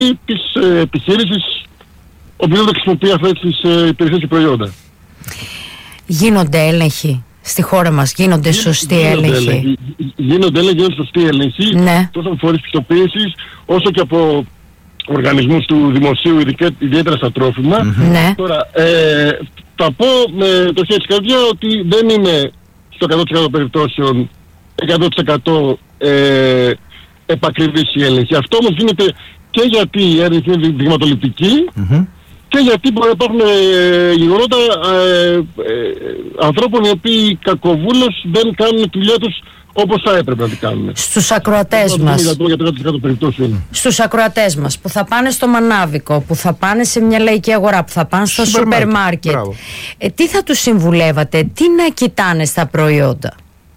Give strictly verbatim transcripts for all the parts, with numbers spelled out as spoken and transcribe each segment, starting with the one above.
της ε, επιχείρησης οποιοδήποτε χρησιμοποιεί αυτές τις ε, υπηρεσίες και προϊόντα. Γίνονται έλεγχοι στη χώρα μας, γίνονται σωστοί έλεγχοι? Γίνονται έλεγχοι, γίνονται σωστοί έλεγχοι, ναι. τόσο από φορείς πιστοποίησης όσο και από οργανισμούς του δημοσίου, ιδιαίτερα στα τρόφιμα. Mm-hmm. Ναι. Τώρα, ε, θα πω με το χέρι της καρδιά ότι δεν είναι στο εκατό τοις εκατό περιπτώσεων εκατό τοις εκατό ε, επακριβής η έλεγχη. Αυτό όμως γίνεται και γιατί η έλεγχη είναι δειγματοληπτική, mm-hmm. και γιατί μπορεί να υπάρχουν ε, γεγονότα ε, ε, ανθρώπων οι οποίοι κακοβούλως δεν κάνουν τη δουλειά τους όπως θα έπρεπε να την κάνουν. Στους ακροατές μας, στους ακροατές μας που θα πάνε στο μανάβικο, που θα πάνε σε μια λαϊκή αγορά, που θα πάνε στο σούπερ μάρκετ, ε, τι θα τους συμβουλεύατε, τι να κοιτάνε στα προϊόντα?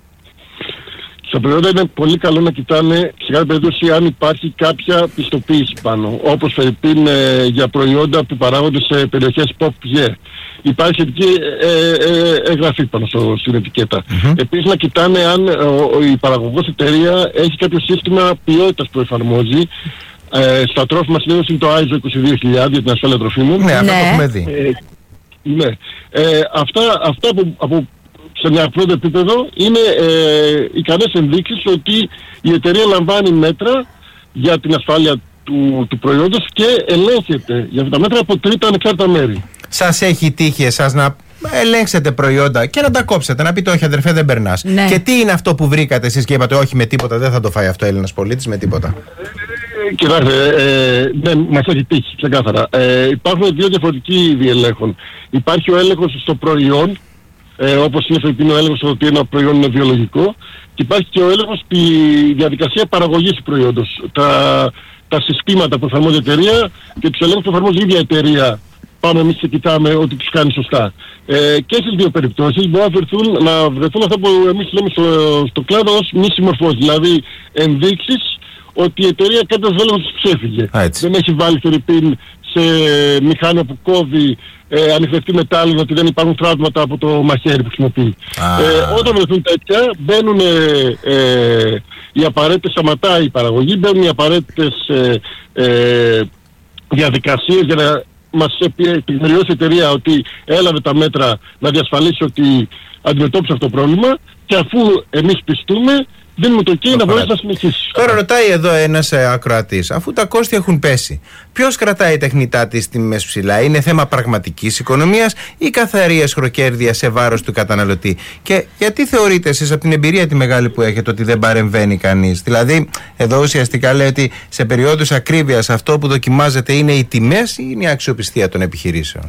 Στα προϊόντα είναι πολύ καλό να κοιτάνε σε κάθε περίπτωση αν υπάρχει κάποια πιστοποίηση πάνω. Όπως φερειπίν ε, για προϊόντα που παράγονται σε περιοχές ποπ γε. Υπάρχει σχετική ε, ε, εγγραφή πάνω στο, στην ετικέτα. Mm-hmm. Επίσης να κοιτάνε αν ο, η παραγωγός εταιρεία έχει κάποιο σύστημα ποιότητας που εφαρμόζει. Ε, στα τρόφιμα συνήθως είναι το άι ες ο είκοσι δύο χιλιάδες για την ασφάλεια τροφίμων. Ναι, αυτό το έχουμε δει. Ε, ναι. Ε, αυτά αυτά από, από σε μια πρώτο επίπεδο είναι ε, ικανές ενδείξεις ότι η εταιρεία λαμβάνει μέτρα για την ασφάλεια του, του προϊόντος και ελέγχεται για αυτά τα μέτρα από τρίτα ανεξάρτητα μέρη. Σας έχει τύχει εσάς να ελέγξετε προϊόντα και να τα κόψετε, να πείτε όχι αδερφέ δεν περνάς? Ναι. Και τι είναι αυτό που βρήκατε εσείς και είπατε όχι με τίποτα, δεν θα το φάει αυτό ο Έλληνας πολίτης με τίποτα? Ε, κοιτάξτε, ε, ναι, μας έχει τύχει ξεκάθαρα. Ε, υπάρχουν δύο διαφορετικοί είδη ελέγχων. Υπάρχει ο έλεγχος στο προϊόν, Ε, όπως είναι ο έλεγχος ότι ένα προϊόν είναι βιολογικό, και υπάρχει και ο έλεγχος στη διαδικασία παραγωγής του προϊόντος. Τα, τα συστήματα που εφαρμόζει η εταιρεία και τους ελέγχους που εφαρμόζει η ίδια εταιρεία, πάμε εμείς και κοιτάμε ότι τους κάνει σωστά. Ε, και στις δύο περιπτώσεις μπορεί να βρεθούν, να βρεθούν αυτά που εμείς λέμε στο, στο κλάδο ως μη συμμορφώσεις, δηλαδή ενδείξεις ότι η εταιρεία κάποιος έλεγχος τους ξέφυγε. Δεν έχει βάλει φερειπίν σε μηχάνημα που κόβει ε, ανοιχτευτεί μετάλλιο, ότι δεν υπάρχουν τραύματα από το μαχαίρι που χρησιμοποιεί. Ah. Ε, όταν βρεθούν τέτοια, μπαίνουν ε, ε, οι απαραίτητες, σταματάει η παραγωγή, μπαίνουν οι απαραίτητες ε, ε, διαδικασίες για να μας επιμεριώσει η εταιρεία ότι έλαβε τα μέτρα να διασφαλίσει ότι αντιμετώπισε αυτό το πρόβλημα, και αφού εμείς πιστούμε, δίνουμε το ok να μπορέσει να συνεχίσει. Τώρα ρωτάει εδώ ένας ε, ακροατής, αφού τα κόστη έχουν πέσει, ποιος κρατάει τεχνητά τις τιμές ψηλά? Είναι θέμα πραγματικής οικονομίας ή καθαρή εσχροκέρδεια σε βάρος του καταναλωτή? Και γιατί θεωρείτε εσείς από την εμπειρία τη μεγάλη που έχετε ότι δεν παρεμβαίνει κανείς? Δηλαδή εδώ ουσιαστικά λέει ότι σε περιόδους ακρίβειας αυτό που δοκιμάζεται είναι οι τιμές ή είναι η αξιοπιστία των επιχειρήσεων?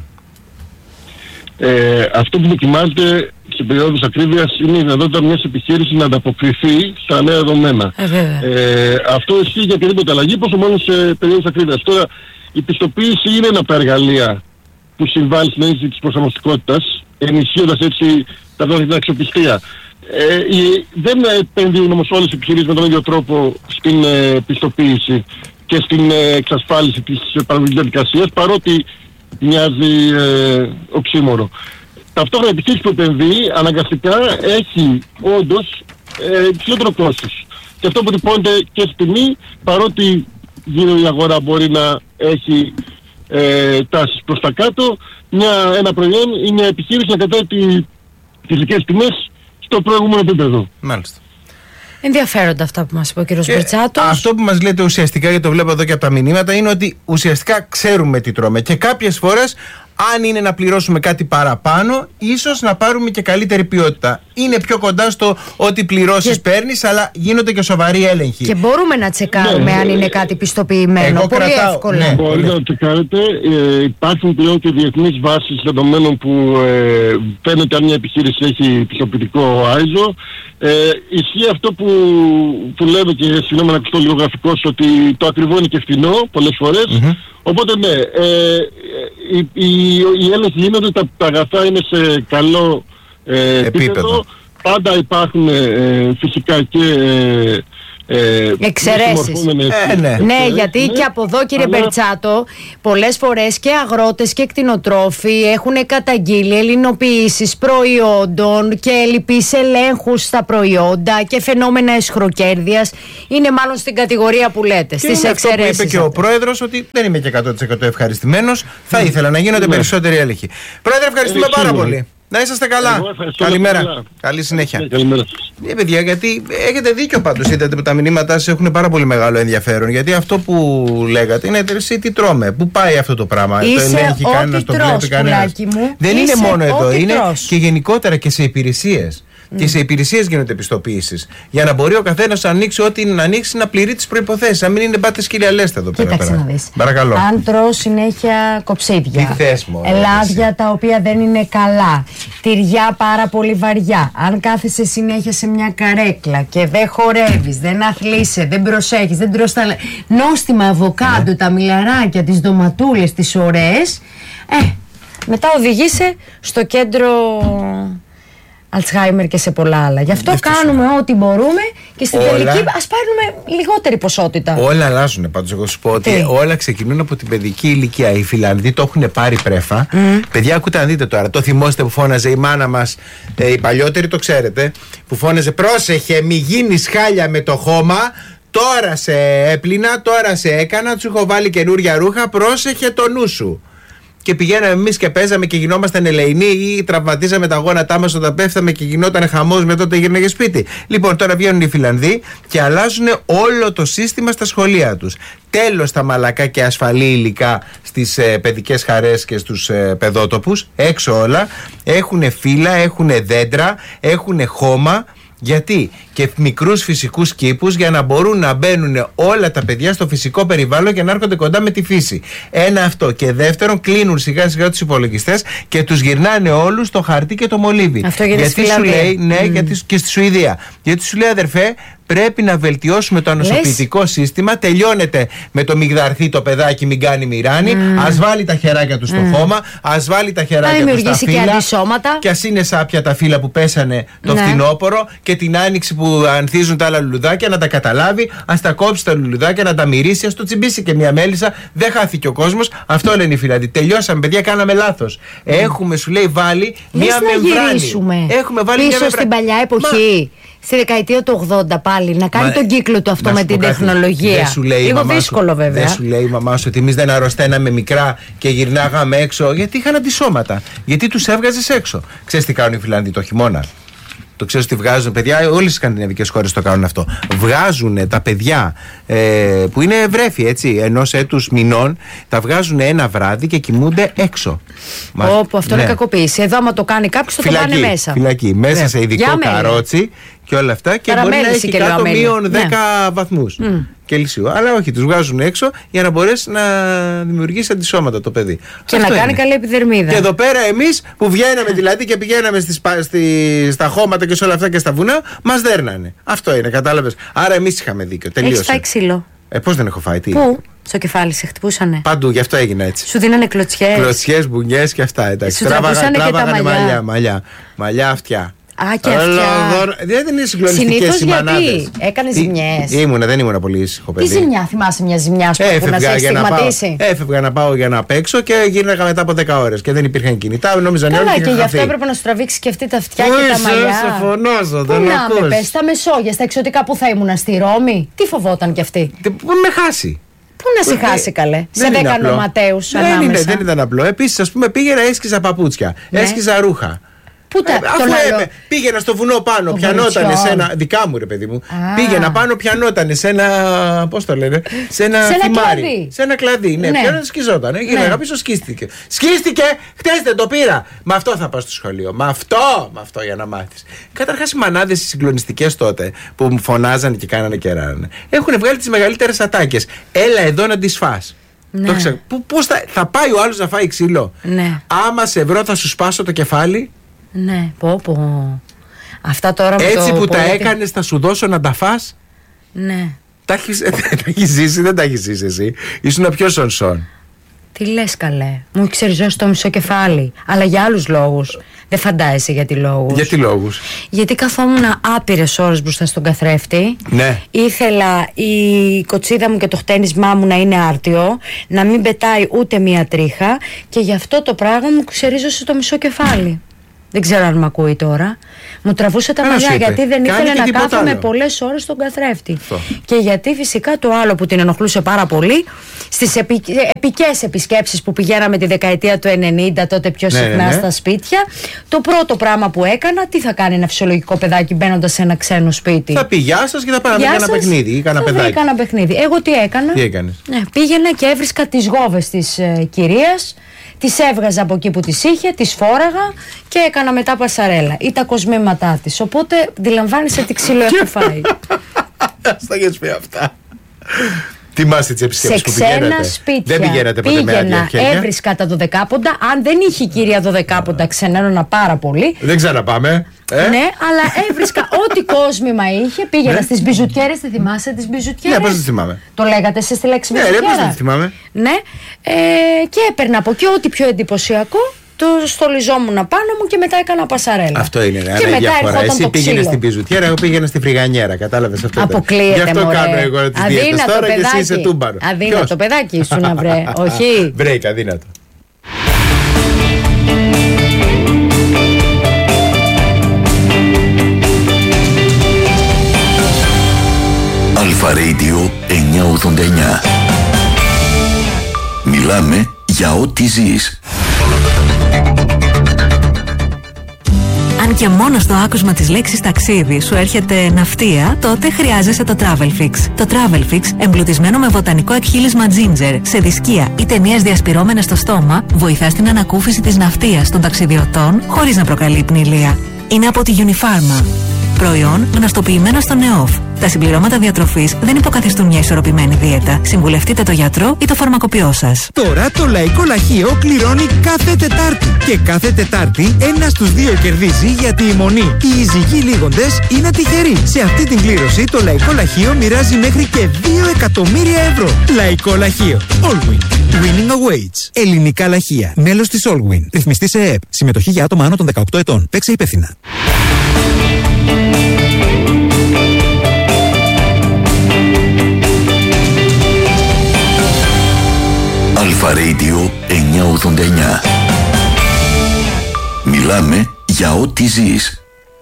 Ε, αυτό που δοκιμάζεται σε περίοδους ακρίβειας είναι η δυνατότητα μιας επιχείρησης να ανταποκριθεί στα νέα δεδομένα. Ε, ε, αυτό ισχύει για οποιαδήποτε αλλαγή, πόσο μόνο σε περίοδους ακρίβειας. Τώρα, η πιστοποίηση είναι ένα από τα εργαλεία που συμβάλλει στην έννοια της προσαρμοστικότητας, ενισχύοντας έτσι την αξιοπιστία. Ε, η, δεν επενδύουν όμως όλες οι επιχειρήσεις με τον ίδιο τρόπο στην ε, πιστοποίηση και στην ε, εξασφάλιση της παραγωγικής διαδικασίας, παρότι μοιάζει ε, οξύμορο. Ταυτόχρονα η επιχείρηση που επενδύει αναγκαστικά έχει όντως ε, υψηλότερο κόστος. Και αυτό αποτυπώνεται και στη τιμή, παρότι γύρω η αγορά μπορεί να έχει ε, τάσεις προς τα κάτω, μια, ένα προϊόν ή μια επιχείρηση να κρατάει τις φυσικές τιμές στο προηγούμενο επίπεδο. Μάλιστα. Ενδιαφέροντα αυτά που μας είπε ο κύριος Μπερτσάτος. Αυτό που μας λέτε ουσιαστικά, γιατί το βλέπω εδώ και από τα μηνύματα, είναι ότι ουσιαστικά ξέρουμε τι τρώμε και κάποιες φορές αν είναι να πληρώσουμε κάτι παραπάνω, ίσως να πάρουμε και καλύτερη ποιότητα. Είναι πιο κοντά στο ότι πληρώσεις και... παίρνεις, αλλά γίνονται και σοβαροί έλεγχοι. Και μπορούμε να τσεκάρουμε, ναι, αν είναι κάτι πιστοποιημένο. Εγώ πολύ κρατάω, εύκολα. Ναι, μπορείτε να τσεκάρετε. Ε, υπάρχουν πλέον και διεθνείς βάσεις δεδομένων που ε, φαίνεται αν μια επιχείρηση έχει πιστοποιητικό άι ες ο. Ε, ισχύει αυτό που, που λέμε, και συγγνώμη να ακουστώ λίγο γραφικός, ότι το ακριβό είναι και φθηνό πολλές φορές. Mm-hmm. Οπότε ναι, ε, η, η, η έλεγχη γίνεται, τα, τα αγαθά είναι σε καλό ε, επίπεδο. επίπεδο. Πάντα υπάρχουν ε, φυσικά και ε, Ε, Εξαιρέσεις. Ε, ναι. ναι, γιατί ναι, και από εδώ, κύριε αλλά... Μπερτσάτο, πολλές φορές και αγρότες και κτηνοτρόφοι έχουν καταγγείλει ελληνοποιήσεις προϊόντων και ελλειπείς ελέγχους στα προϊόντα και φαινόμενα αισχροκέρδειας. Είναι μάλλον στην κατηγορία που λέτε, στις εξαιρέσεις. Αυτό που είπε και ο πρόεδρος, ότι δεν είμαι και εκατό τοις εκατό ευχαριστημένος. Θα mm. ήθελα να γίνονται mm. περισσότεροι έλεγχοι. Πρόεδρε, ευχαριστούμε πάρα πολύ. Να είσαστε καλά. Καλημέρα. Καλά. Καλή συνέχεια. Καλημέρα. Ε, παιδιά, γιατί έχετε δίκιο πάντως. Είδατε που τα μηνύματά σας έχουν πάρα πολύ μεγάλο ενδιαφέρον. Γιατί αυτό που λέγατε είναι εσύ τι τρώμε. Πού πάει αυτό το πράγμα. Είσαι το ελέγχει κανένας, το βλέπει κανένας. Δεν είναι μόνο εδώ. Είναι τρως. Και γενικότερα και σε υπηρεσίες. Mm. Και σε υπηρεσίες γίνονται επιστοποιήσεις. Για να μπορεί ο καθένας να ανοίξει ό,τι να ανοίξει, να πληρεί τις προϋποθέσεις. Να μην είναι πάτε σκύλια λέστε εδώ πέρα. Κοίταξε να δεις. Παρακαλώ. Αν τρώω συνέχεια κοψίδια, τι θες, μωρέ, ελάδια εσύ. Τα οποία δεν είναι καλά, τυριά πάρα πολύ βαριά, αν κάθεσαι συνέχεια σε μια καρέκλα και δεν χορεύεις, δεν αθλείσαι, δεν προσέχεις, δεν τρως τα νόστιμα αβοκάντο, ναι. τα μιλαράκια, τις ντοματούλες, τις ωραίες, ε, μετά οδηγείσαι στο κέντρο Αλτσχάιμερ και σε πολλά άλλα. Γι' αυτό Ευτυχώς. κάνουμε ό,τι μπορούμε και στην όλα... τελική ας πάρουμε λιγότερη ποσότητα. Όλα αλλάζουν πάντως. Εγώ σου πω ότι Τι? όλα ξεκινούν από την παιδική ηλικία. Οι Φιλανδοί το έχουν πάρει πρέφα. Mm. Παιδιά, ακούτε να δείτε τώρα. Το θυμόστε που φώναζε η μάνα μας, ε, οι παλιότεροι το ξέρετε, που φώναζε πρόσεχε, μη γίνεις χάλια με το χώμα. Τώρα σε έπλυνα, τώρα σε έκανα, του έχω βάλει καινούρια ρούχα, πρόσεχε το νου σου. Και πηγαίναμε εμείς και παίζαμε και γινόμασταν ελεηνοί ή τραυματίζαμε τα γόνατά μας όταν πέφταμε και γινόταν χαμός με τότε γύρναγε σπίτι. Λοιπόν, τώρα βγαίνουν οι Φιλανδοί και αλλάζουν όλο το σύστημα στα σχολεία τους. Τέλος τα μαλακά και ασφαλή υλικά στις ε, παιδικές χαρές και στους ε, παιδότοπους. Έξω όλα. Έχουν φύλλα, έχουν δέντρα, έχουν χώμα. Γιατί και μικρούς φυσικούς κήπους για να μπορούν να μπαίνουν όλα τα παιδιά στο φυσικό περιβάλλον και να έρχονται κοντά με τη φύση. Ένα αυτό. Και δεύτερον, κλείνουν σιγά σιγά τους υπολογιστές και τους γυρνάνε όλους το χαρτί και το μολύβι. Αυτό γιατί σου λέει, ναι, mm. γιατί, και στη Σουηδία. Γιατί σου λέει, αδερφέ, πρέπει να βελτιώσουμε το ανοσοποιητικό Λες. σύστημα. Τελειώνεται με το μιγδαρθεί το παιδάκι, μην κάνει μοιράνη. Mm. Ας βάλει τα χεράκια του στο mm. χώμα, ας βάλει τα χεράκια του στα φύλλα. Και ας είναι σάπια τα φύλλα που πέσανε το ναι. φθινόπωρο και την άνοιξη που ανθίζουν τα άλλα λουλουδάκια να τα καταλάβει, ας τα κόψει τα λουλουδάκια, να τα μυρίσει, ας το τσιμπήσει και μια μέλισσα. Δεν χάθηκε ο κόσμος. Αυτό λένε οι Φιλανδοί. Τελειώσαμε, παιδιά, κάναμε λάθος. Mm. Έχουμε, σου λέει, βάλει Λες μια μεμβράνη. Έχουμε βάλει πίσω μια στην παλιά εποχή. Μα... Στη δεκαετία του ογδόντα πάλι, να κάνει Μα, τον κύκλο του αυτό με την τεχνολογία. Λίγο δύσκολο σου, βέβαια. Δεν σου λέει η μαμά σου ότι εμείς δεν αρρωσταίναμε μικρά και γυρνάγαμε έξω, γιατί είχαν αντισώματα. Γιατί τους έβγαζες έξω. Ξέρεις τι κάνουν οι Φιλανδοί το χειμώνα? Το ξέρεις τι βγάζουν, παιδιά, όλες οι σκανδιναβικές χώρες το κάνουν αυτό. Βγάζουν τα παιδιά ε, που είναι βρέφη, έτσι, ενός έτους μηνών, τα βγάζουν ένα βράδυ και κοιμούνται έξω. Όπου αυτό ναι. είναι κακοποίηση. Εδώ, άμα το κάνει κάποιος, θα φυλακή, το πάνε μέσα. Φυλακή, μέσα ναι. σε ειδικό καρότσι και όλα αυτά και μπορεί να έχει κάτω μείον δέκα ναι. βαθμούς mm. Κελσίου. Αλλά όχι, τους βγάζουν έξω για να μπορέσει να δημιουργήσει αντισώματα το παιδί. Και αυτό να κάνει είναι. καλή επιδερμίδα. Και εδώ πέρα εμείς που βγαίναμε δηλαδή και πηγαίναμε στις, στη, στα χώματα και σε όλα αυτά και στα βουνά, μας δέρνανε. Αυτό είναι, κατάλαβες. Άρα εμείς είχαμε δίκιο. Τελείωσε. Έχεις φάει ξύλο? Ε, πώς δεν έχω φάει, τι? Πού? Στο κεφάλι σε χτυπούσανε? Παντού, γι' αυτό έγινε έτσι. Σου δίνανε κλωτσιές. Κλωτσιές, μπουνιές και αυτά. Εντάξει. Σου τραβούσανε και τα μαλλιά. Μαλλιά, μαλλιά, μαλλιά, αυτιά. Α, και αυτιά. Δεν είναι συγκλονιστικές οι μανάδες. Γιατί έκανε ζημιές? Ήμουνα, δεν ήμουνα πολύ ήσυχο παιδί. Τι ζημιά, θυμάσαι μια ζημιά σου που να σε έχει στιγματίσει? Έφευγα να πάω για να παίξω και γύρναγα μετά από δέκα ώρες και δεν υπήρχαν κινητά. Νόμιζαν όλοι. Καλά, και γι' αυτό έπρεπε να σου τραβήξει και αυτή τα αυτιά και τα μαλλιά. Σε φωνάζω, δεν να με πες, στα Μεσόγεια, στα εξωτικά που θα ήμουνα, στη Ρώμη, τι φοβόταν κι αυτή? Πού με χάσει. Πού να σε χάσει, καλέ? Σε δέκα νοματέους ανάμεσα. Δεν ήταν απλό. Επίσης, ας πούμε, πήγαινα, έσκιζα παπούτσια, έσκιζα ρούχα. Πού τα, ε, αφού έμε, πήγαινα στο βουνό πάνω, πιανότανε σε ένα. Δικά μου, ρε παιδί μου. Α. Πήγαινα πάνω, πιανότανε σε ένα. Πώς το λένε? Σε ένα θυμάρι. Σε ένα κλαδί. Ναι, ναι. Πιανόταν, σκιζότανε. Γύρω ναι. πίσω, σκίστηκε. Σκίστηκε! Χτες δεν το πήρα. Με αυτό θα πάω στο σχολείο. Με αυτό, με αυτό για να μάθεις. Καταρχάς, οι μανάδες οι συγκλονιστικές τότε που μου φωνάζανε και κάνανε και ράνανε έχουν βγάλει τις μεγαλύτερες ατάκες. Έλα εδώ να τις φας. Ναι. Το ξέρω. Πώς θα, θα πάει ο άλλος να φάει ξύλο? Ναι. Άμα σε βρω, θα σου σπάσω το κεφάλι. Ναι, πω πω. Αυτά τώρα έτσι το που τα έκανες θα σου δώσω να τα φας. Ναι. Τα έχεις, τα έχεις ζήσει, δεν τα έχεις ζήσει εσύ? Ήσουν πιο σον-σον. Τι λες, καλέ? Μου έχει ξεριζώσει το μισό κεφάλι. Αλλά για άλλους λόγους. Δεν φαντάζεσαι για τι λόγους. Για τι λόγους? Γιατί καθόμουν άπειρες ώρες μπροστά στον καθρέφτη. Ναι. Ήθελα η κοτσίδα μου και το χτένισμά μου να είναι άρτιο, να μην πετάει ούτε μία τρίχα, και γι' αυτό το πράγμα μου ξερίζωσε το μισό κεφάλι. Δεν ξέρω αν μ' ακούει τώρα. Μου τραβούσε τα μαλλιά γιατί δεν ήθελε να κάθομαι πολλές ώρες στον καθρέφτη. Αυτό. Και γιατί φυσικά το άλλο που την ενοχλούσε πάρα πολύ, στις επι... επικές επισκέψεις που πηγαίναμε τη δεκαετία του ενενήντα, τότε πιο συχνά, ναι, ναι, ναι, στα σπίτια, το πρώτο πράγμα που έκανα, τι θα κάνει ένα φυσιολογικό παιδάκι μπαίνοντας σε ένα ξένο σπίτι? Θα πει γεια σας και θα πάει να ένα παιχνίδι ή κάνα παιδάκι. Θα ένα παιχνίδι. Εγώ τι έκανα? Τι έκανες? Ναι, πήγαινα και έβρισκα τις γόβες της ε, κυρίας. Τις έβγαζα από εκεί που τις είχε, τις φόραγα και έκανα μετά πασαρέλα ή τα κοσμήματά της. Οπότε αντιλαμβάνεσαι τι ξύλο έχω φάει. Στα έχεις πει αυτά. Θυμάστε τις επισκέψεις που πηγαίνατε? Σε ξένα σπίτια. Δεν πηγαίνατε ποτέ με άδεια χέρια? Έβρισκα τα δωδεκάποντα. Αν δεν είχε η κυρία δωδεκάποντα, ξενέρωνα πάρα πολύ. Δεν ξαναπάμε. Ε? Ναι, αλλά έβρισκα ό,τι κόσμημα είχε. Πήγαινα, ναι, στις μπιζουτιέρες. Τη θυμάσαι τις μπιζουτιέρες? Ναι, πώς τις θυμάμαι. Το λέγατε εσείς τη λέξη μπιζουτιέρα? Ναι, πώς δεν τη θυμάμαι. Ναι, ε, και έπαιρνα από εκεί ό,τι πιο εντυπωσιακό. Το στολιζόμουν πάνω μου και μετά έκανα πασαρέλα. Αυτό είναι, ρε. Και μετά διαφορά. Εσύ πήγαινε ξύλο. στην πιζουτιέρα, εγώ πήγαινα στη φρυγανιέρα. Κατάλαβες αυτό? Αποκλείεται. Γι' αυτό μωρέ. κάνω εγώ τις δίαιτες τώρα και εσύ είσαι τούμπανο. Αδύνατο το παιδάκι σου να βρε. Όχι. Βρέικα, αδύνατο. Αλφα Radio εννιακόσια ογδόντα εννιά. Μιλάμε για ό,τι ζεις. Αν και μόνο στο άκουσμα της λέξης ταξίδι σου έρχεται ναυτία, τότε χρειάζεσαι το Travelfix. Το Travelfix, εμπλουτισμένο με βοτανικό εκχύλισμα ginger, σε δισκία ή ταινίες διασπυρώμενες στο στόμα, βοηθά στην ανακούφιση της ναυτίας των ταξιδιωτών χωρίς να προκαλεί πνηλεία. Είναι από τη Unifarma. Προϊόν γνωστοποιημένο στο ΝΕΟΦ. Τα συμπληρώματα διατροφής δεν υποκαθιστούν μια ισορροπημένη δίαιτα. Συμβουλευτείτε το γιατρό ή το φαρμακοποιό σας. Τώρα το Λαϊκό Λαχείο κληρώνει κάθε Τετάρτη. Και κάθε Τετάρτη ένας στους δύο κερδίζει, γιατί η μονή, οι ειζυγοί λίγοντες, είναι τυχεροί. Σε αυτή την κλήρωση το Λαϊκό Λαχείο μοιράζει μέχρι και δύο εκατομμύρια ευρώ. Λαϊκό Λαχείο. Allwin. Winning awaits. Ελληνικά λαχεία. Μέλος της Allwin. Ρυθμιστή σε ΕΕΠ. Συμμετοχή για άτομα άνω των δεκαοκτώ ετών. Παίξε υπεύθυνα. Αλφα Radio εννιακόσια ογδόντα εννιά. Μιλάμε για ό,τι ζεις.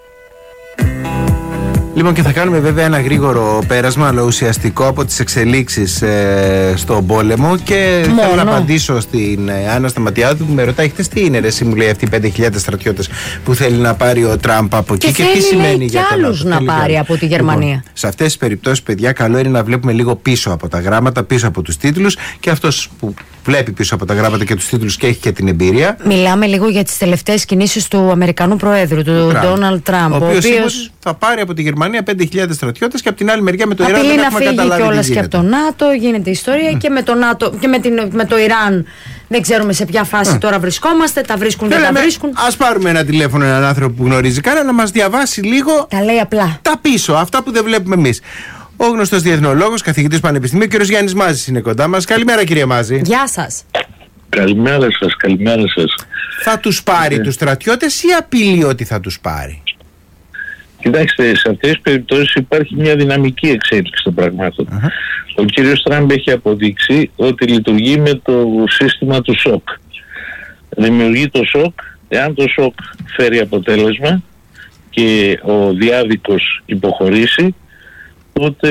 Λοιπόν, και θα κάνουμε βέβαια ένα γρήγορο πέρασμα, αλλά ουσιαστικό, από τις εξελίξεις ε, στον πόλεμο. Και Μόνο. θέλω να απαντήσω στην ε, Άννα Σταματιάδου που με ρωτάει χτες τι είναι, ρε, εσύ, μου λέει, αυτοί οι πέντε χιλιάδες στρατιώτες που θέλει να πάρει ο Τραμπ από εκεί. Και, και τι σημαίνει για το άλλους να πάρει άλλους από τη Γερμανία. Λοιπόν, σε αυτές τις περιπτώσεις, παιδιά, καλό είναι να βλέπουμε λίγο πίσω από τα γράμματα, πίσω από τους τίτλους, και αυτός που βλέπει πίσω από τα γράμματα και τους τίτλους και έχει και την εμπειρία. Μιλάμε λίγο για τις τελευταίες κινήσεις του Αμερικανού Προέδρου, του Ντόναλντ Τραμπ, ο οποίος, ο οποίος θα πάρει από τη Γερμανία πέντε χιλιάδες στρατιώτες, και από την άλλη μεριά με το Ιράν δεν έχουμε καταλάβει. Απειλεί να φύγει κιόλας και από το ΝΑΤΟ, γίνεται ιστορία, mm. και με το ΝΑΤΟ και με, την, με το Ιράν. Δεν ξέρουμε σε ποια φάση mm. τώρα βρισκόμαστε, τα βρίσκουν, δεν τα βρίσκουν. Ας πάρουμε ένα τηλέφωνο, έναν άνθρωπο που γνωρίζει κανένα, να μας διαβάσει λίγο. Τα λέει απλά. Τα πίσω, αυτά που δεν βλέπουμε εμείς. Ο γνωστός διεθνολόγος, καθηγητής πανεπιστημίου, κ. Γιάννης Μάζης είναι κοντά μας. Καλημέρα, κύριε Μάζη. Γεια σας. Καλημέρα σας, καλημέρα σας. Θα τους πάρει yeah. τους στρατιώτες ή απειλεί ότι θα τους πάρει? Κοιτάξτε, σε αυτές τις περιπτώσεις υπάρχει μια δυναμική εξέλιξη των πραγμάτων. Uh-huh. Ο κύριος Τραμπ έχει αποδείξει ότι λειτουργεί με το σύστημα του σοκ. Δημιουργεί το σοκ, εάν το σοκ φέρει αποτέλεσμα και ο διάδικος υποχωρήσει, τότε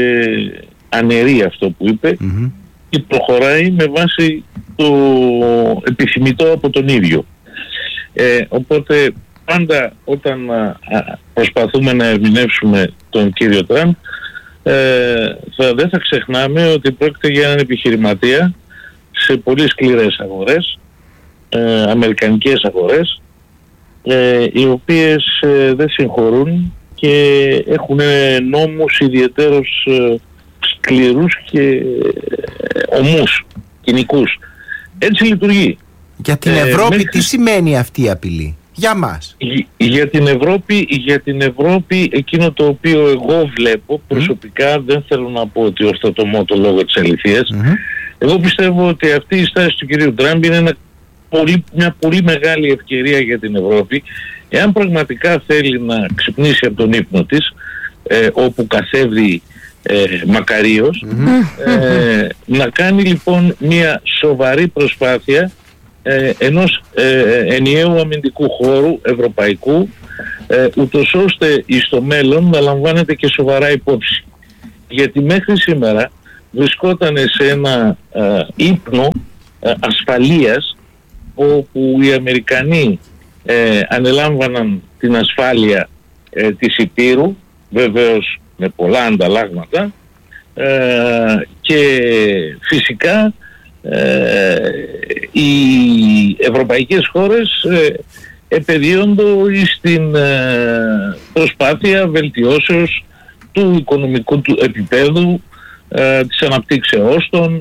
αναιρεί αυτό που είπε mm-hmm. και προχωράει με βάση το επιθυμητό από τον ίδιο. Ε, οπότε πάντα όταν α, α, προσπαθούμε να ερμηνεύσουμε τον κύριο Τραμπ, ε, θα, δεν θα ξεχνάμε ότι πρόκειται για έναν επιχειρηματία σε πολύ σκληρές αγορές, ε, αμερικανικές αγορές, ε, οι οποίες ε, δεν συγχωρούν και έχουν νόμους ιδιαιτέρως ε, σκληρούς και ε, ομούς, κοινικούς. Έτσι λειτουργεί. Για την Ευρώπη ε, μέχρι... τι σημαίνει αυτή η απειλή? Για μας. Για, για την Ευρώπη, για την Ευρώπη εκείνο το οποίο εγώ βλέπω προσωπικά, mm. δεν θέλω να πω ότι ορθοτομώ το λόγο της αληθείας, mm-hmm. εγώ πιστεύω ότι αυτή η στάση του κυρίου Τραμπ είναι ένα πολύ, μια πολύ μεγάλη ευκαιρία για την Ευρώπη, εάν πραγματικά θέλει να ξυπνήσει από τον ύπνο της, ε, όπου καθέβει ε, μακαρίως, mm-hmm. ε, να κάνει λοιπόν μια σοβαρή προσπάθεια ε, ενός ε, ενιαίου αμυντικού χώρου ευρωπαϊκού, ε, ούτως ώστε στο μέλλον να λαμβάνεται και σοβαρά υπόψη. Γιατί μέχρι σήμερα βρισκόταν σε ένα ε, ύπνο ε, ασφαλείας, όπου οι Αμερικανοί ε, ανελάμβαναν την ασφάλεια ε, της Υπήρου, βεβαίως με πολλά ανταλλάγματα, ε, και φυσικά ε, οι ευρωπαϊκές χώρες ε, επαιδείονται στην ε, προσπάθεια βελτιώσεως του οικονομικού του επίπεδου, ε, της αναπτύξεώς των,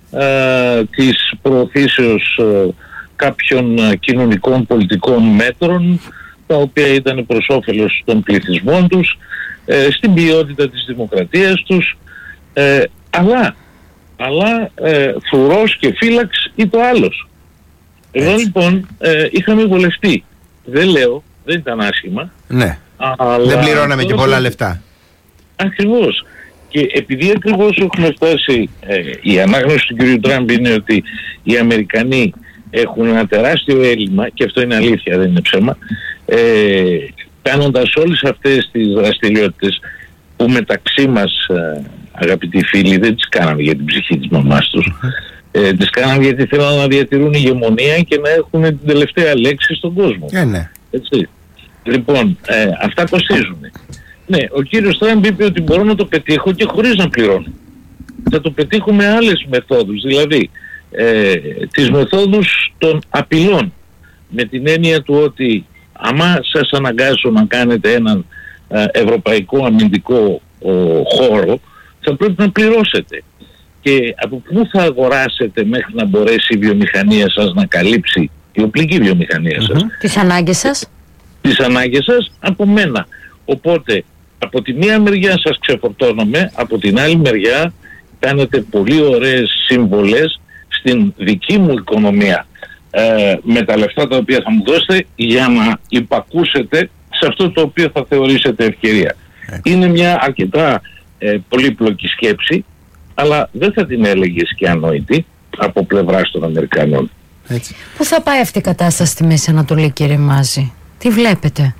ε, της προωθήσεως ε, κάποιων ε, κοινωνικών πολιτικών μέτρων, τα οποία ήταν προς όφελος των πληθυσμών τους, ε, στην ποιότητα της δημοκρατίας τους, ε, αλλά, αλλά ε, φρουρός και φύλαξ ή το άλλος. Εδώ λοιπόν ε, είχαμε βολευτεί. Δεν λέω, δεν ήταν άσχημα. Ναι, αλλά δεν πληρώναμε και πολλά λεφτά. Ακριβώς. Και επειδή ακριβώς έχουμε φτάσει, ε, η ανάγνωση του κ. Τραμπ είναι ότι οι Αμερικανοί έχουν ένα τεράστιο έλλειμμα, και αυτό είναι αλήθεια, δεν είναι ψέμα, ε, κάνοντας όλες αυτές τις δραστηριότητες που μεταξύ μας, ε, αγαπητοί φίλοι, δεν τις κάναμε για την ψυχή της μαμάς τους, ε, τις κάναμε γιατί θέλουν να διατηρούν ηγεμονία και να έχουν την τελευταία λέξη στον κόσμο. Ε, ναι. Έτσι. Λοιπόν, ε, αυτά κοστίζουν. Ναι, ο κύριος Τραμπ είπε ότι μπορώ να το πετύχω και χωρίς να πληρώνω. Θα το πετύχω με άλλες μεθόδους, δηλαδή ε, τις μεθόδους των απειλών, με την έννοια του ότι άμα σας αναγκάσω να κάνετε έναν ε, ευρωπαϊκό αμυντικό ο, χώρο, θα πρέπει να πληρώσετε. Και από πού θα αγοράσετε μέχρι να μπορέσει η βιομηχανία σας να καλύψει, η οπλική βιομηχανία σας, mm-hmm. τις ανάγκες σας? Τις ανάγκες σας από μένα. Οπότε από τη μία μεριά σας ξεφορτώνομαι, από την άλλη μεριά κάνετε πολύ ωραίες συμβολές στην δική μου οικονομία, ε, με τα λεφτά τα οποία θα μου δώσετε, για να υπακούσετε σε αυτό το οποίο θα θεωρήσετε ευκαιρία. Yeah. Είναι μια αρκετά ε, πολύπλοκη σκέψη, αλλά δεν θα την έλεγες και ανόητη από πλευράς των Αμερικανών. Έτσι. Πού θα πάει αυτή η κατάσταση στη Μέση Ανατολή, κύριε Μάζη? Τι βλέπετε?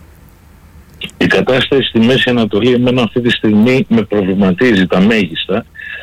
Η κατάσταση στη Μέση Ανατολή εμένα αυτή τη στιγμή με προβληματίζει τα μέγιστα,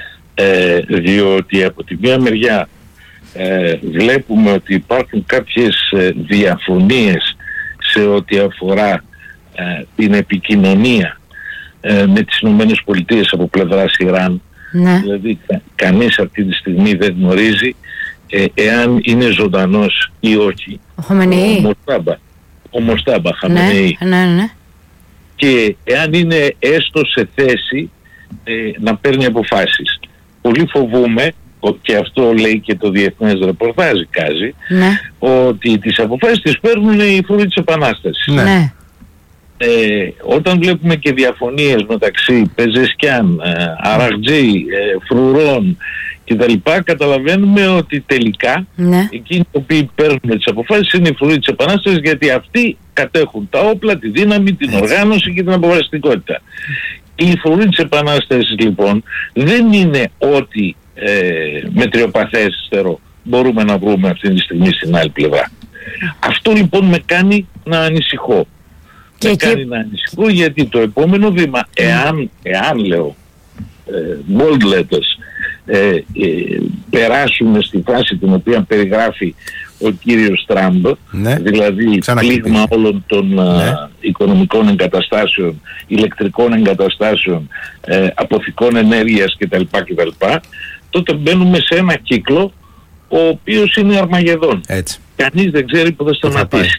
ε, διότι από τη μία μεριά ε, βλέπουμε ότι υπάρχουν κάποιες ε, διαφωνίες σε ό,τι αφορά ε, την επικοινωνία ε, με τις Ηνωμένες Πολιτείες από πλευράς Ιράν. Ναι. Δηλαδή κα, κανείς αυτή τη στιγμή δεν γνωρίζει ε, εάν είναι ζωντανός ή όχι ο Χαμενεή. Ο Μοστάμπα, ο Μοστάμπα Χαμενεή. Ναι, ναι, ναι. Και εάν είναι έστω σε θέση ε, να παίρνει αποφάσεις. Πολύ φοβούμαι, και αυτό λέει και το διεθνές ρεπορτάζ Κάζι, ναι. ότι τις αποφάσεις τις παίρνουν οι φρουροί της Επανάστασης. Ναι. Ε, όταν βλέπουμε και διαφωνίες μεταξύ Πεζεσκιάν, ε, Αραχτζή, ε, Φρουρών κτλ., καταλαβαίνουμε ότι τελικά ναι. εκείνοι οι οποίοι παίρνουν τις αποφάσεις είναι οι φρουροί της Επανάστασης, γιατί αυτοί κατέχουν τα όπλα, τη δύναμη, την οργάνωση και την αποφασιστικότητα. Οι φρουροί της Επανάστασης λοιπόν δεν είναι ό,τι ε, μετριοπαθέστερο μπορούμε να βρούμε αυτή τη στιγμή στην άλλη πλευρά. Αυτό λοιπόν με κάνει να ανησυχώ. Και με εκεί... κάνει να ανησυχώ γιατί το επόμενο βήμα, εάν, εάν λέω ε, bold letters, ε, ε, περάσουμε στη φάση την οποία περιγράφει ο κύριος Τραμπ, ναι. δηλαδή πλήγμα όλων των ναι. α, οικονομικών εγκαταστάσεων, ηλεκτρικών εγκαταστάσεων, ε, αποθηκών ενέργειας κτλ, κτλ, τότε μπαίνουμε σε ένα κύκλο ο οποίος είναι Αρμαγεδόν. Έτσι. Κανείς δεν ξέρει που θα σταματήσει.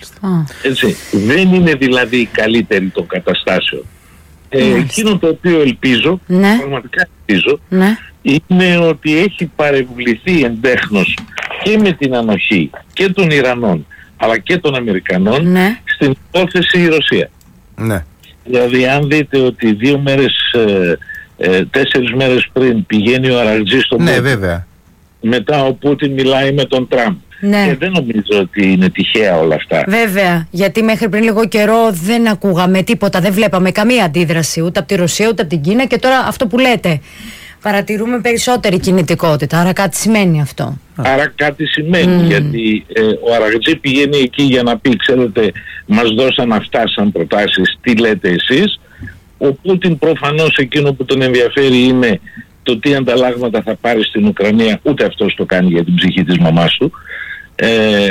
Έτσι. Δεν είναι δηλαδή η καλύτερη των καταστάσεων. Ε, εκείνο το οποίο ελπίζω, ναι. πραγματικά ελπίζω, ναι. είναι ότι έχει παρευληθεί εντέχνος και με την ανοχή και των Ιρανών αλλά και των Αμερικανών ναι. στην υπόθεση η Ρωσία. Ναι. Δηλαδή αν δείτε ότι δύο μέρες, ε, ε, τέσσερις μέρες πριν πηγαίνει ο Αραχτζής στον ναι, βέβαια. μετά ο Πούτιν μιλάει με τον Τραμπ. Ναι. Και δεν νομίζω ότι είναι τυχαία όλα αυτά. Βέβαια, γιατί μέχρι πριν λίγο καιρό δεν ακούγαμε τίποτα, δεν βλέπαμε καμία αντίδραση ούτε από τη Ρωσία ούτε από την Κίνα, και τώρα αυτό που λέτε, παρατηρούμε περισσότερη κινητικότητα. Άρα κάτι σημαίνει αυτό. Άρα κάτι σημαίνει, mm. γιατί ε, ο Αραγτζή πηγαίνει εκεί για να πει, ξέρετε, μας δώσαν αυτά σαν προτάσεις, τι λέτε εσείς. Ο Πούτιν προφανώς εκείνο που τον ενδιαφέρει είναι το τι ανταλλάγματα θα πάρει στην Ουκρανία, ούτε αυτός το κάνει για την ψυχή της μαμάς του. Ε,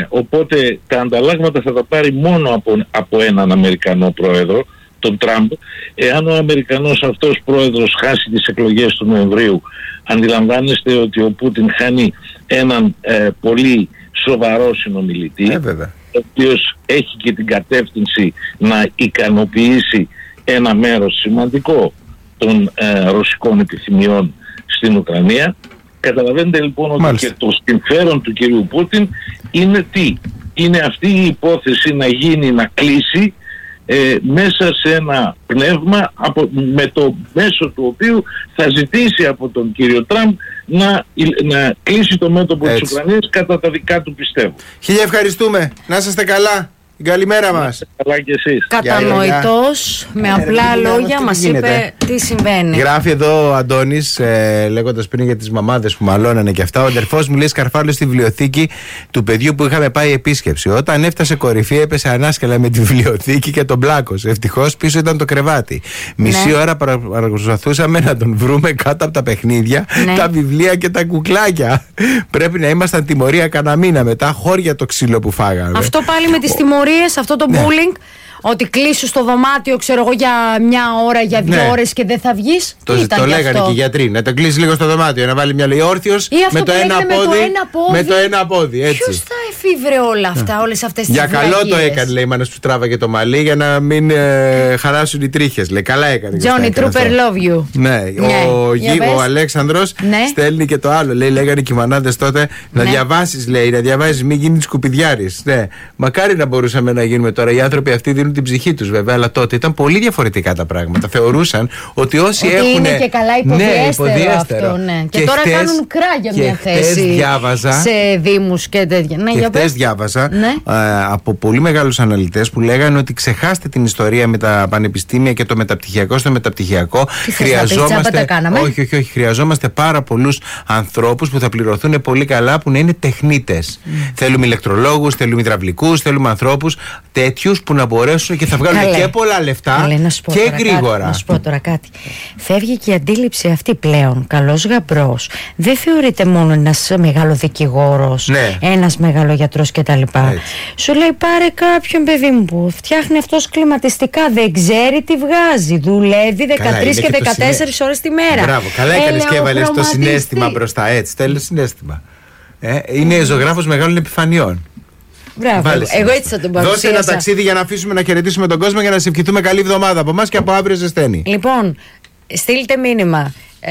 οπότε τα ανταλλάγματα θα τα πάρει μόνο από, από έναν Αμερικανό πρόεδρο, τον Τραμπ. Εάν ο Αμερικανός αυτός πρόεδρος χάσει τις εκλογές του Νοεμβρίου, αντιλαμβάνεστε ότι ο Πούτιν χάνει έναν ε, πολύ σοβαρό συνομιλητή, ε, ο οποίος έχει και την κατεύθυνση να ικανοποιήσει ένα μέρος σημαντικό των ε, ρωσικών επιθυμιών στην Ουκρανία. Καταλαβαίνετε λοιπόν ότι Μάλιστα. και το συμφέρον του κυρίου Πούτιν είναι τι? Είναι αυτή η υπόθεση να γίνει, να κλείσει ε, μέσα σε ένα πνεύμα από, με το μέσο του οποίου θα ζητήσει από τον κύριο Τραμπ να, να κλείσει το μέτωπο Έτσι. της Ουκρανίας κατά τα δικά του, πιστεύω. Χίλια ευχαριστούμε. Να είσαστε καλά. Καλημέρα μας. Καλά και εσείς. Κατανοητός, με απλά λόγια μας είπε τι συμβαίνει. Γράφει εδώ ο Αντώνης, ε, λέγοντας πριν για τις μαμάδες που μαλώνανε και αυτά. Ο αδερφός μου λέει σκαρφάλω στη βιβλιοθήκη του παιδιού που είχαμε πάει επίσκεψη. Όταν έφτασε κορυφή έπεσε ανάσκελα με τη βιβλιοθήκη και τον πλάκωσε. Ευτυχώς πίσω ήταν το κρεβάτι. Μισή ναι. ώρα προσπαθούσαμε να τον βρούμε κάτω από τα παιχνίδια, ναι. τα βιβλία και τα κουκλάκια. Πρέπει να ήμασταν τιμωρία κανένα μήνα μετά, χώρια το ξύλο που φάγαμε. Αυτό πάλι με τις τιμωρίες, αυτό το ναι. bullying, ότι κλείσου στο δωμάτιο, ξέρω εγώ, για μια ώρα, για δύο ναι. ώρες και δεν θα βγεις. Το, το λέγανε αυτό? Και οι γιατροί. Να το κλείσει λίγο στο δωμάτιο, να βάλει μια λέει όρθιος με, το ένα πόδι, με το ένα πόδι. Ποιος θα εφήβρε όλα αυτά, όλες αυτές τις Για καλό βλακίες. Το έκανε, λέει η μάνα που τράβαγε το μαλλί, για να μην ε, χαλάσουν οι τρίχες. Λέει, καλά έκανε. Johnny Trooper love you. Ναι, ναι. Ο, Γη, ο Αλέξανδρος ναι. στέλνει και το άλλο. Λέει, λέγανε και οι μανάδες τότε ναι. να διαβάσεις, λέει, να διαβάζεις, μην γίνει σκουπιδιάρης. Ναι. Μακάρι να μπορούσαμε να γίνουμε τώρα. Οι άνθρωποι αυτοί δίνουν την ψυχή τους βέβαια, αλλά τότε ήταν πολύ διαφορετικά τα πράγματα. Θεωρούσαν ότι όσοι έχουν. Είναι και καλά υποδιέστερο, ναι, υποδιέστερο. Αυτό, ναι. Και, και τώρα χτες, κάνουν κράγια μια θέση διάβαζα, σε δήμους και τέτοια. Ναι, και χτες διάβαζα ναι. α, από πολύ μεγάλους αναλυτές που λέγανε ότι ξεχάστε την ιστορία με τα πανεπιστήμια και το μεταπτυχιακό στο μεταπτυχιακό. Τι χρειαζόμαστε. Τα όχι, όχι, όχι. Χρειαζόμαστε πάρα πολλούς ανθρώπους που θα πληρωθούν πολύ καλά, που να είναι τεχνίτες. Mm. Θέλουμε ηλεκτρολόγους, θέλουμε υδραυλικούς, θέλουμε ανθρώπους τέτοιους που να μπορέσουν και θα βγάλουν Καλέ. και πολλά λεφτά Καλέ, και γρήγορα. Κάτι, να σου πω τώρα κάτι. Φεύγει και η αντίληψη αυτή πλέον. Καλός γαμπρός δεν θεωρείται μόνο ένας μεγάλο δικηγόρος, ναι. ένας μεγάλο γιατρός κτλ. Σου λέει πάρε κάποιον, παιδί μου, που φτιάχνει αυτός κλιματιστικά, δεν ξέρει τι βγάζει. Δουλεύει δεκατρείς και δεκατέσσερις ώρες τη μέρα. Μπράβο, καλά έκανες και έβαλες το συναίσθημα μπροστά. Έτσι, τέλος συναίσθημα. Ε, είναι ζωγράφος μεγάλων επιφανειών. Μπράβο, εγώ έτσι θα τον παρουσίασα. Δώσε ένα ταξίδι για να αφήσουμε να χαιρετήσουμε τον κόσμο και να σε ευχηθούμε καλή εβδομάδα από εμάς και από αύριο ζεσταίνει. Λοιπόν, στείλτε μήνυμα. Ε,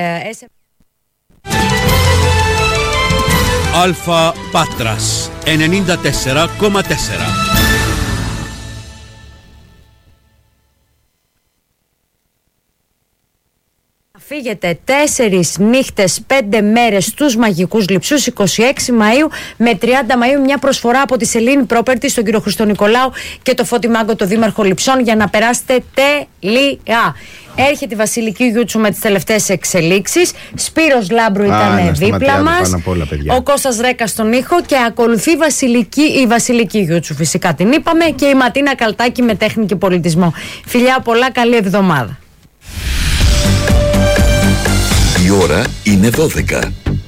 Αλφα Πάτρας ενενήντα τέσσερα κόμμα τέσσερα. Φύγετε τέσσερις νύχτες, πέντε μέρες στους Μαγικούς Λειψούς, είκοσι έξι Μαΐου με τριάντα Μαΐου, μια προσφορά από τη Σελήνη Property στον κύριο Χριστονικολάου και το Φώτη Μάγκο, το Δήμαρχο Λειψών, για να περάσετε τέλεια. Έρχεται η Βασιλική Γιούτσου με τις τελευταίες εξελίξεις. Σπύρος Λάμπρου ήταν δίπλα μας. Ο Κώστας Ρέκας στον ήχο και ακολουθεί η Βασιλική, η Βασιλική Γιούτσου, φυσικά την είπαμε, και η Ματίνα Καλτάκη με τέχνη και πολιτισμό. Φιλιά πολλά, καλή εβδομάδα. Η ώρα είναι δώδεκα.